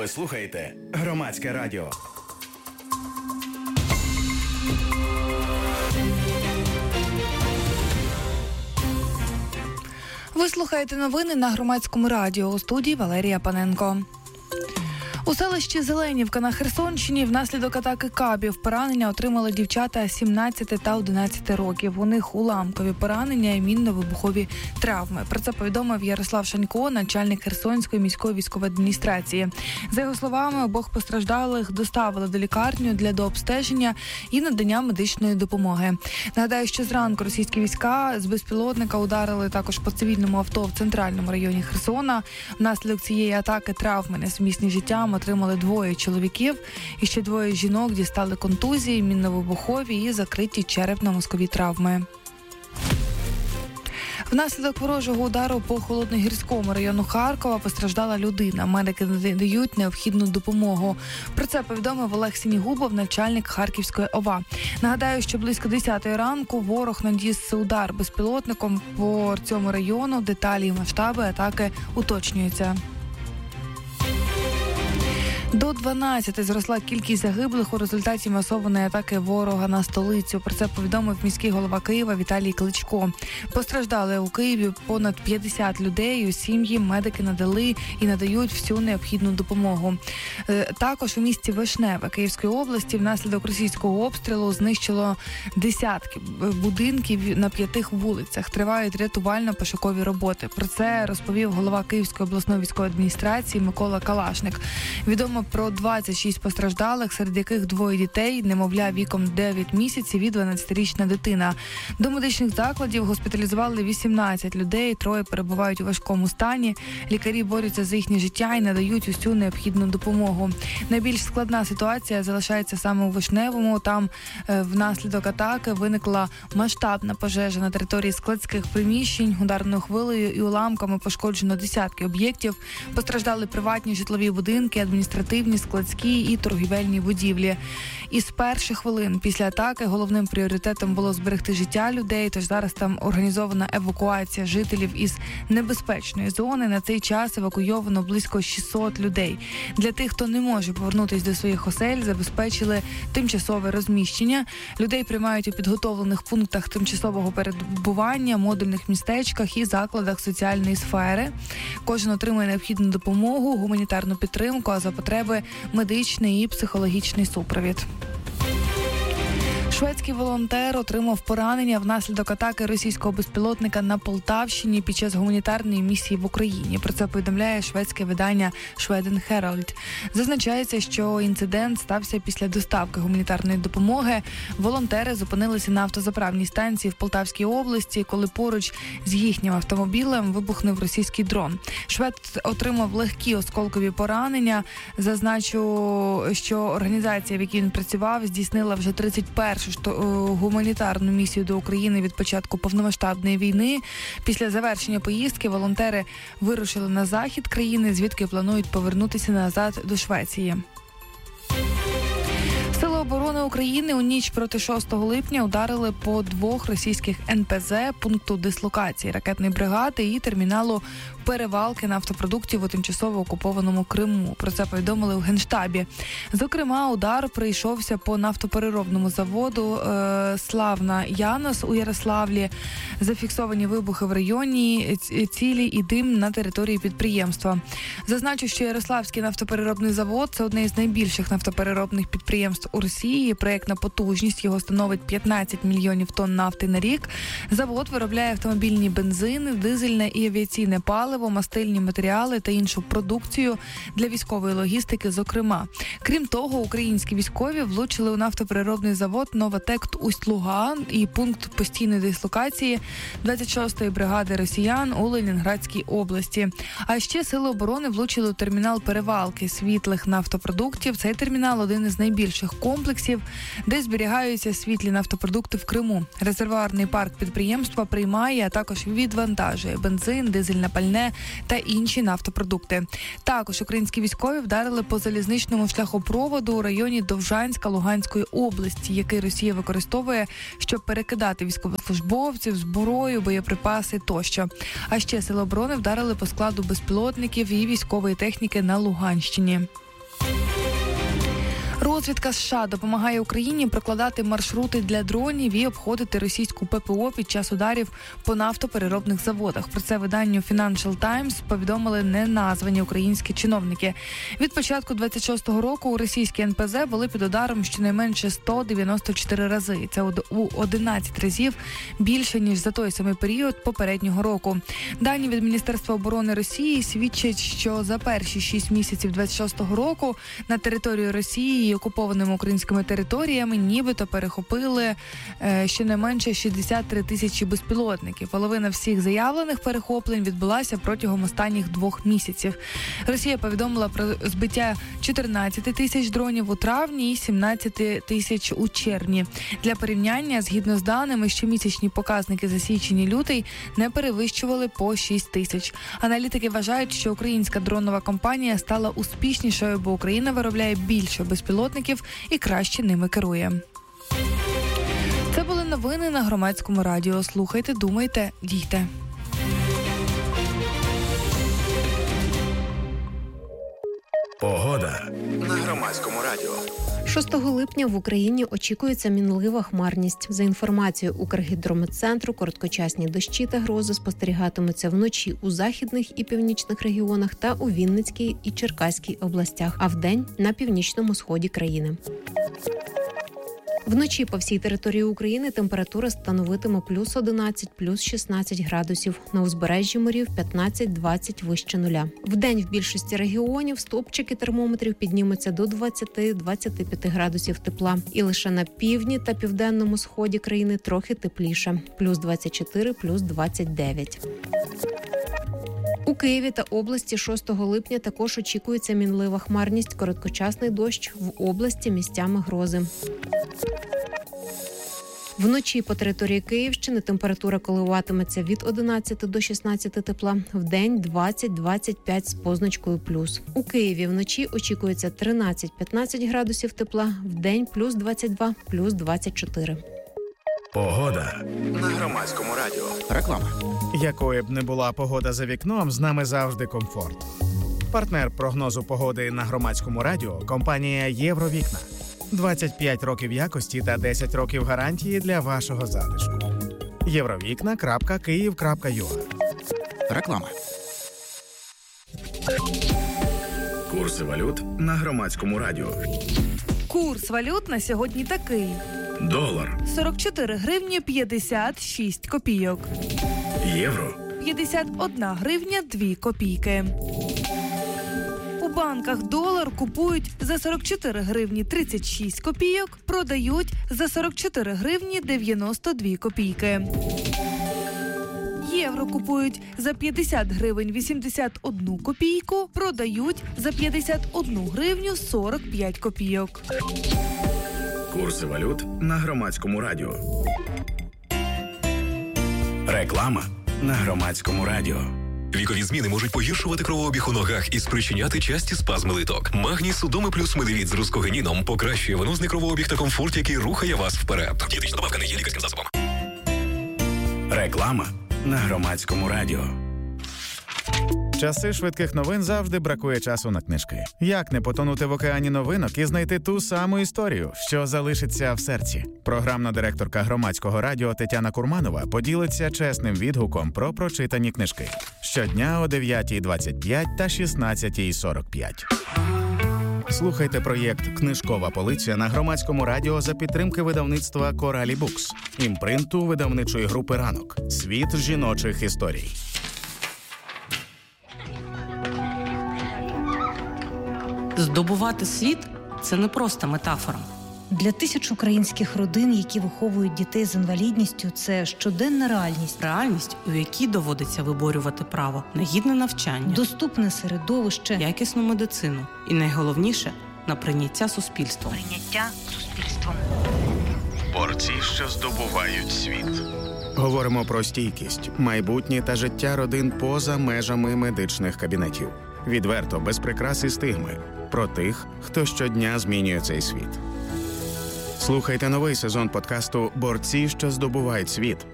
Ви слухаєте Громадське радіо. Ви слухаєте новини на Громадському радіо. У студії Валерія Паненко. У селищі Зеленівка на Херсонщині внаслідок атаки кабів поранення отримали дівчата 17 та 11 років. У них уламкові поранення і мінно-вибухові травми. Про це повідомив Ярослав Шанько, начальник Херсонської міської військової адміністрації. За його словами, обох постраждалих доставили до лікарні для дообстеження і надання медичної допомоги. Нагадаю, що зранку російські війська з безпілотника ударили також по цивільному авто в центральному районі Херсона. Внаслідок цієї атаки травми несумісні з життям отримали 2 чоловіків, і ще 2 жінок дістали контузії, мінно-вибухові і закриті черепно-мозкові травми. Внаслідок ворожого удару по Холодногірському району Харкова постраждала людина. Медики надають необхідну допомогу. Про це повідомив Олег Сінігубов, начальник Харківської ОВА. Нагадаю, що близько 10-ї ранку ворог наніс удар безпілотником по цьому району. Деталі і масштаби атаки уточнюються. До 12 зросла кількість загиблих у результаті масованої атаки ворога на столицю. Про це повідомив міський голова Києва Віталій Кличко. Постраждали у Києві понад 50 людей. Усім їм медики надали і надають всю необхідну допомогу. Також у місті Вишневе Київської області внаслідок російського обстрілу знищило десятки будинків на 5 вулицях. Тривають рятувально-пошукові роботи. Про це розповів голова Київської обласної військової адміністрації Микола Калашник. Відомо про 26 постраждалих, серед яких 2 дітей, немовля віком 9 місяців і 12-річна дитина. До медичних закладів госпіталізували 18 людей, 3 перебувають у важкому стані. Лікарі борються за їхнє життя і надають усю необхідну допомогу. Найбільш складна ситуація залишається саме у Вишневому. Там внаслідок атаки виникла масштабна пожежа на території складських приміщень. Ударною хвилею і уламками пошкоджено десятки об'єктів. Постраждали приватні житлові будинки, адміністративні, складські і торгівельні будівлі. Із перших хвилин після атаки головним пріоритетом було зберегти життя людей, тож зараз там організована евакуація жителів із небезпечної зони. На цей час евакуйовано близько 600 людей. Для тих, хто не може повернутися до своїх осель, забезпечили тимчасове розміщення. Людей приймають у підготовлених пунктах тимчасового перебування, модульних містечках і закладах соціальної сфери. Кожен отримує необхідну допомогу, гуманітарну підтримку, а за потреби медичний і психологічний супровід. Шведський волонтер отримав поранення внаслідок атаки російського безпілотника на Полтавщині під час гуманітарної місії в Україні. Про це повідомляє шведське видання Sweden Herald. Зазначається, що інцидент стався після доставки гуманітарної допомоги. Волонтери зупинилися на автозаправній станції в Полтавській області, коли поруч з їхнім автомобілем вибухнув російський дрон. Швед отримав легкі осколкові поранення. Зазначу, що організація, в якій він працював, здійснила вже 31-шу гуманітарну місію до України від початку повномасштабної війни. Після завершення поїздки волонтери вирушили на захід країни, звідки планують повернутися назад до Швеції. Сили оборони України у ніч проти 6 липня ударили по 2 російських НПЗ, пункту дислокації ракетної бригади і терміналу перевалки нафтопродуктів у тимчасово окупованому Криму. Про це повідомили в Генштабі. Зокрема, удар прийшовся по нафтопереробному заводу «Славна Янос» у Ярославлі. Зафіксовані вибухи в районі, цілі і дим на території підприємства. Зазначу, що Ярославський нафтопереробний завод – це одне із найбільших нафтопереробних підприємств у Росії. Проєктна потужність його становить 15 мільйонів тонн нафти на рік. Завод виробляє автомобільні бензини, дизельне і авіаційне паливо, мастильні матеріали та іншу продукцію для військової логістики, зокрема. Крім того, українські військові влучили у нафтопереробний завод «Новотект» Усть-Луга і пункт постійної дислокації 26-ї бригади росіян у Ленінградській області. А ще сили оборони влучили у термінал перевалки світлих нафтопродуктів. Цей термінал – один із найбільших комплексів, де зберігаються світлі нафтопродукти в Криму. Резервуарний парк підприємства приймає, а також відвантажує бензин, дизельне пальне та інші нафтопродукти. Також українські військові вдарили по залізничному шляхопроводу у районі Довжанська Луганської області, який Росія використовує, щоб перекидати військовослужбовців, зброю, боєприпаси тощо. А ще сили оборони вдарили по складу безпілотників і військової техніки на Луганщині. Розвідка США допомагає Україні прокладати маршрути для дронів і обходити російську ППО під час ударів по нафтопереробних заводах. Про це виданню Financial Times повідомили неназвані українські чиновники. Від початку 26-го року російські НПЗ були під ударом щонайменше 194 рази. Це у 11 разів більше, ніж за той самий період попереднього року. Дані від Міністерства оборони Росії свідчать, що за перші 6 місяців 26-го року на територію Росії і окупованими українськими територіями нібито перехопили щонайменше 63 тисячі безпілотників. Половина всіх заявлених перехоплень відбулася протягом останніх 2 місяців. Росія повідомила про збиття 14 тисяч дронів у травні і 17 тисяч у червні. Для порівняння, згідно з даними, щомісячні показники за січень-лютий не перевищували по 6 тисяч. Аналітики вважають, що українська дронова компанія стала успішнішою, бо Україна виробляє більше безпілотників і краще ними керує. Це були новини на Громадському радіо. Слухайте, думайте, дійте. Погода на Громадському радіо. 6 липня в Україні очікується мінлива хмарність. За інформацією Укргідрометцентру, короткочасні дощі та грози спостерігатимуться вночі у західних і північних регіонах та у Вінницькій і Черкаській областях, а вдень – на північному сході країни. Вночі по всій території України температура становитиме плюс 11, плюс 16 градусів. На узбережжі морів 15-20 вище нуля. Вдень в більшості регіонів стовпчики термометрів піднімуться до 20-25 градусів тепла. І лише на півдні та південному сході країни трохи тепліше. Плюс 24, плюс 29. У Києві та області 6 липня також очікується мінлива хмарність, короткочасний дощ, в області місцями грози. Вночі по території Київщини температура коливатиметься від 11 до 16 тепла, вдень 20-25 з позначкою плюс. У Києві вночі очікується 13-15 градусів тепла, вдень плюс 22, плюс 24. Погода на Громадському радіо. Реклама. Якою б не була погода за вікном, з нами завжди комфорт. Партнер прогнозу погоди на Громадському радіо – компанія «Євровікна». 25 років якості та 10 років гарантії для вашого затишку. Євровікна.Київ.ua. Реклама. Курси валют на Громадському радіо. Курс валют на сьогодні такий. Долар 44 гривні 56 копійок. Євро 51 гривня 2 копійки. У банках долар купують за 44 гривні 36 копійок, продають за 44 гривні 92 копійки. Євро купують за 50 гривень 81 копійку, продають за 51 гривню 45 копійок. Курси валют на Громадському радіо. Реклама на Громадському радіо. Вікові зміни можуть погіршувати кровообіг у ногах і спричиняти часті спазми литок. Магній Судоми плюс медивіт з рускогеніном покращує венозний кровообіг та комфорт, який рухає вас вперед. Дієтична добавка не є лікарським засобом. Реклама на Громадському радіо. Часи швидких новин завжди бракує часу на книжки. Як не потонути в океані новинок і знайти ту саму історію, що залишиться в серці? Програмна директорка Громадського радіо Тетяна Курманова поділиться чесним відгуком про прочитані книжки. Щодня о 9:25 та 16:45. Слухайте проєкт «Книжкова полиця» на Громадському радіо за підтримки видавництва «Коралі Букс», імпринту видавничої групи «Ранок». Світ жіночих історій. Здобувати світ – це не просто метафора. Для тисяч українських родин, які виховують дітей з інвалідністю, це щоденна реальність. Реальність, у якій доводиться виборювати право на гідне навчання, доступне середовище, якісну медицину і, найголовніше, на прийняття суспільством. Борці, що здобувають світ. Говоримо про стійкість, майбутнє та життя родин поза межами медичних кабінетів. Відверто, без прикрас і стигми. Про тих, хто щодня змінює цей світ. Слухайте новий сезон подкасту «Борці, що здобувають світ»